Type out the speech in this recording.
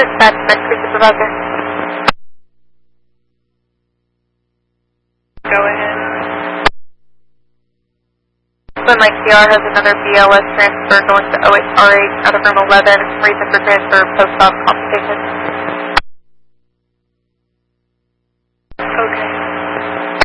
dispatch, next crew supervisor. Go ahead. Twin Lake PR has another BLS transfer going to OHRH out of room 11. Reason for transfer, post-op complications.